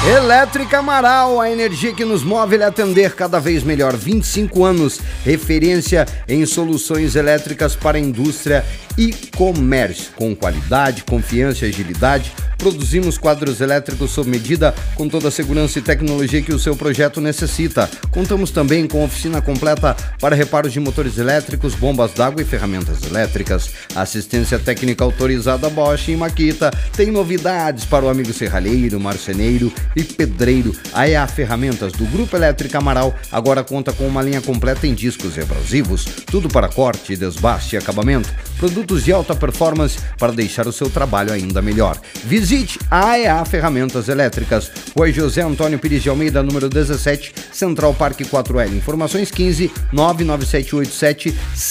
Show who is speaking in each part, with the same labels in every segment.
Speaker 1: Elétrica Amaral, a energia que nos move é atender cada vez melhor. 25 anos, referência em soluções elétricas para a indústria e comércio. Com qualidade, confiança e agilidade, produzimos quadros elétricos sob medida com toda a segurança e tecnologia que o seu projeto necessita. Contamos também com oficina completa para reparos de motores elétricos, bombas d'água e ferramentas elétricas. Assistência técnica autorizada Bosch e Makita. Tem novidades para o amigo serralheiro, marceneiro e pedreiro. A EA Ferramentas do Grupo Elétrica Amaral agora conta com uma linha completa em discos e abrasivos. Tudo para corte, desbaste e acabamento. Produtos de alta performance para deixar o seu trabalho ainda melhor. Visite a AEA Ferramentas Elétricas, Rua José Antônio Pires de Almeida, número 17, Central Parque 4L. Informações 15 99787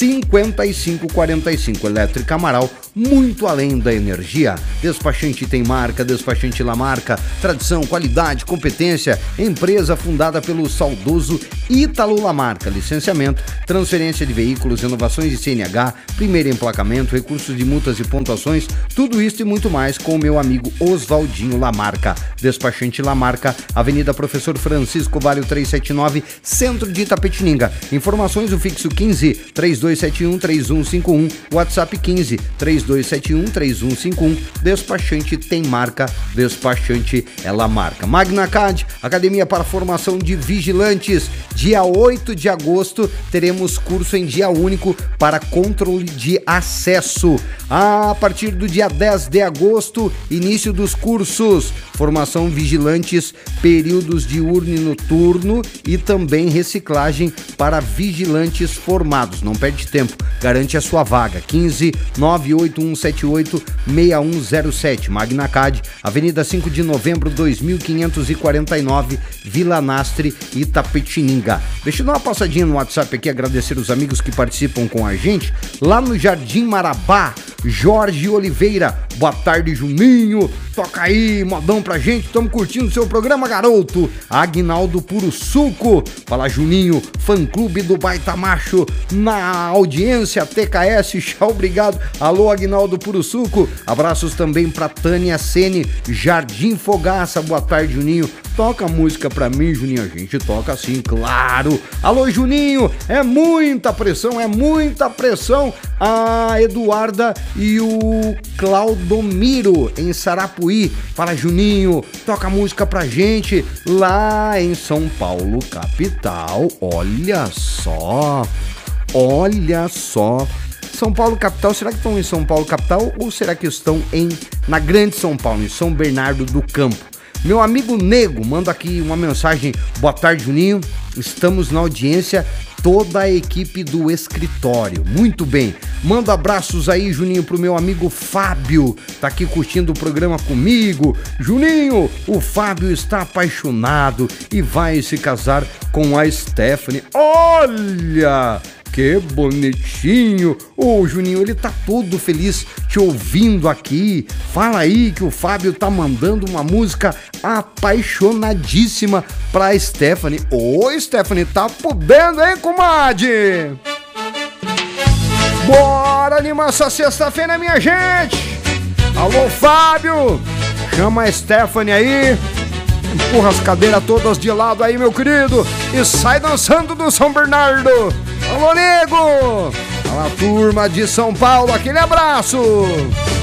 Speaker 1: 5545. Elétrica Amaral, muito além da energia. Despachante tem marca, Despachante Lamarca, tradição, qualidade, competência. Empresa fundada pelo saudoso Ítalo Lamarca. Licenciamento, transferência de veículos, renovações de CNH, primeiro emplacamento, recursos de multas e pontuações, tudo isso e muito mais com o meu amigo Oswaldinho Lamarca. Despachante Lamarca, Avenida Professor Francisco Vale 379, Centro de Itapetininga. Informações o fixo 15 3271 3151, WhatsApp 15 3271 3151. Despachante tem marca, despachante é Lamarca. MagnaCAD, Academia para Formação de Vigilantes. Dia 8 de agosto teremos curso em dia único para controle de acesso. A partir do dia 10 de agosto, início dos cursos. Formação vigilantes, períodos diurno e noturno e também reciclagem para vigilantes formados. Não perde tempo, garante a sua vaga. 15 98178 6107. MagnaCAD, Avenida 5 de Novembro 2549, Vila Nastre, Itapetininga. Deixa eu dar uma passadinha no WhatsApp aqui, agradecer os amigos que participam com a gente. Lá no Jardim Marabá, Jorge Oliveira. Boa tarde, Juninho. Toca aí, modão pra gente. Estamos curtindo o seu programa, garoto. Aguinaldo Puro Suco. Fala, Juninho. Fã-clube do Baita Macho na audiência. TKS, tchau, obrigado. Alô, Aguinaldo Puro Suco. Abraços também pra Tânia Sene, Jardim Fogaça. Boa tarde, Juninho. Toca música pra mim, Juninho. A gente toca sim, claro. Alô, Juninho. É muita pressão, é muita pressão. A Eduarda e o Claudomiro em Sarapuí. Fala, Juninho, toca música pra gente lá em São Paulo, capital. Olha só. São Paulo, capital, será que estão em São Paulo, capital, ou será que estão na Grande São Paulo, em São Bernardo do Campo? Meu amigo Nego manda aqui uma mensagem. Boa tarde, Juninho. Estamos na audiência, toda a equipe do escritório. Muito bem. Manda abraços aí, Juninho, pro meu amigo Fábio. Tá aqui curtindo o programa comigo. Juninho, o Fábio está apaixonado e vai se casar com a Stephanie. Olha! Que bonitinho! Ô, Juninho, ele tá todo feliz te ouvindo aqui. Fala aí que o Fábio tá mandando uma música apaixonadíssima pra Stephanie. Ô, Stephanie, tá podendo, hein, comadre? Bora animar essa sexta-feira, minha gente! Alô, Fábio! Chama a Stephanie aí. Empurra as cadeiras todas de lado aí, meu querido, e sai dançando do São Bernardo. Alô, nego! Fala, turma de São Paulo, aquele abraço!